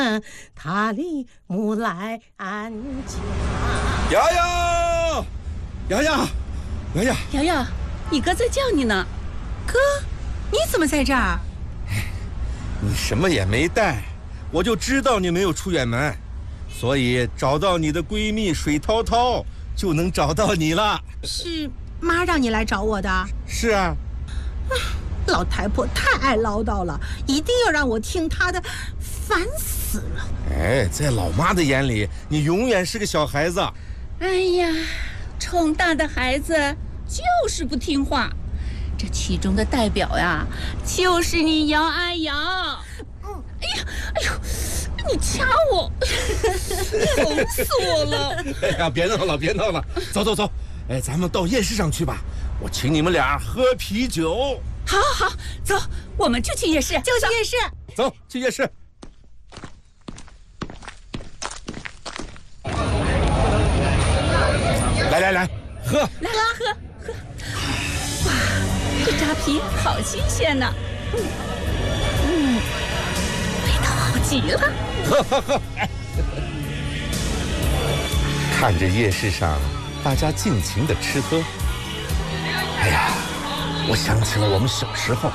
塔里木来安家。 瑶瑶，瑶瑶，瑶瑶， 瑶瑶，你哥在叫你呢。 哥，你怎么在这儿？ 你什么也没带，我就知道你没有出远门，所以找到你的闺蜜水涛涛，就能找到你了。 是妈让你来找我的？ 是啊。 老太婆太爱唠叨了，一定要让我听她的，烦死了。 哎，在老妈的眼里，你永远是个小孩子。 哎呀，宠大的孩子就是不听话，这其中的代表呀，就是你姚阿瑶。哎呀，哎呦，你掐我，疼死我了！ 哎呀，别闹了，别闹了，走走走，哎，咱们到夜市上去吧，我请你们俩喝啤酒。 好，好，好，走，我们就去夜市， 就去夜市。 走，去夜市。来来来，喝！ 来，喝！哇，这扎啤好新鲜呢！味道好极了！ 喝！看着夜市上大家尽情的吃喝，哎呀，我想起了我们小时候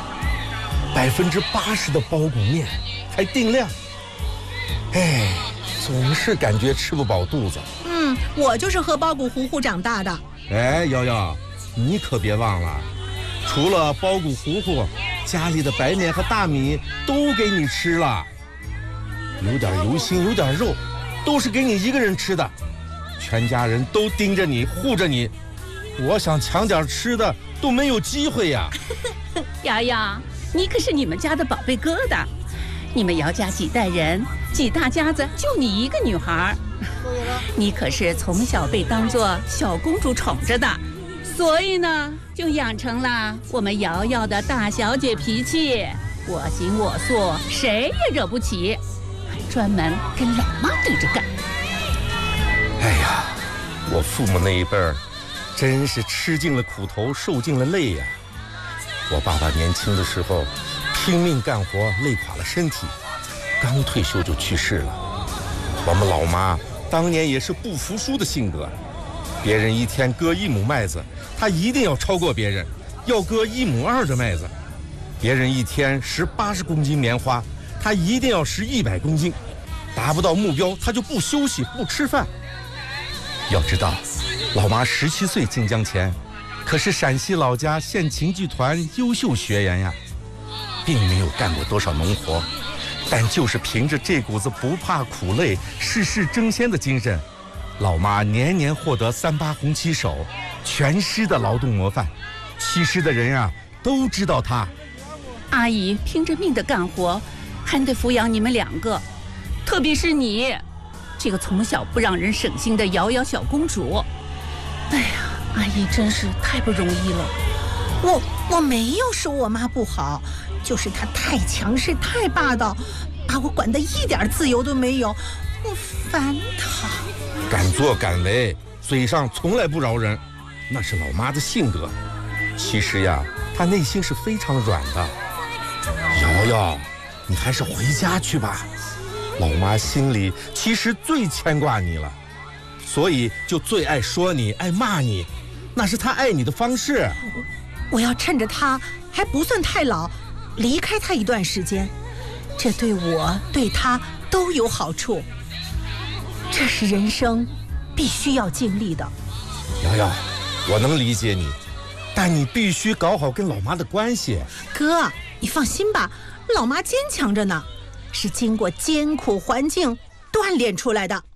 ，80%的包谷面还定量，哎，总是感觉吃不饱肚子。 我就是喝包谷糊糊长大的。 哎，瑶瑶，你可别忘了，除了包谷糊糊，家里的白面和大米都给你吃了，有点油心，有点肉，都是给你一个人吃的，全家人都盯着你，护着你，我想抢点吃的都没有机会呀。 瑶瑶，你可是你们家的宝贝疙瘩，你们姚家几代人，几大家子就你一个女孩，你可是从小被当作小公主宠着的，所以呢，就养成了我们瑶瑶的大小姐脾气，我行我素，谁也惹不起，还专门跟老妈对着干。 哎呀，我父母那一辈儿，真是吃尽了苦头，受尽了累呀。我爸爸年轻的时候拼命干活，累垮了身体，刚退休就去世了。我们老妈当年也是不服输的性格，别人一天割1亩麦子，她一定要超过别人，要割1.2亩的麦子；别人一天拾80公斤棉花，她一定要拾100公斤，达不到目标，她就不休息不吃饭。要知道，老妈17岁进江前，可是陕西老家县琴剧团优秀学员呀，并没有干过多少农活，但就是凭着这股子不怕苦累、事事争先的精神，老妈年年获得3·8红旗手，全师的劳动模范。7师的人啊，都知道她。 阿姨拼着命的干活，还得抚养你们2个，特别是你，这个从小不让人省心的瑶瑶小公主。哎呀，阿姨真是太不容易了。 我没有说我妈不好，就是她太强势太霸道，把我管得一点自由都没有，我烦她。 敢作敢为，嘴上从来不饶人，那是老妈的性格。其实呀，她内心是非常软的。瑶瑶，你还是回家去吧，老妈心里其实最牵挂你了，所以就最爱说你，爱骂你，那是她爱你的方式。 我要趁着她还不算太老，离开她一段时间，这对我对她都有好处。这是人生必须要经历的。 瑶瑶，我能理解你，但你必须搞好跟老妈的关系。 哥，你放心吧，老妈坚强着呢，是经过艰苦环境锻炼出来的。